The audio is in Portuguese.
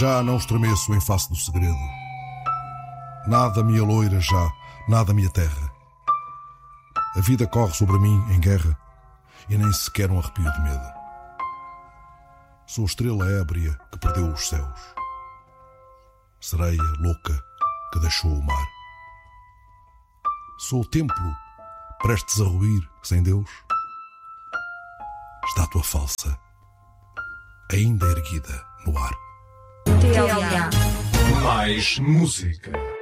Já não estremeço em face do segredo. Nada me aloira já, nada me aterra. A vida corre sobre mim em guerra e nem sequer um arrepio de medo. Sou estrela ébria que perdeu os céus, sereia louca que deixou o mar. Sou o templo prestes a ruir sem Deus, estátua falsa ainda erguida no ar. TLA. Mais música.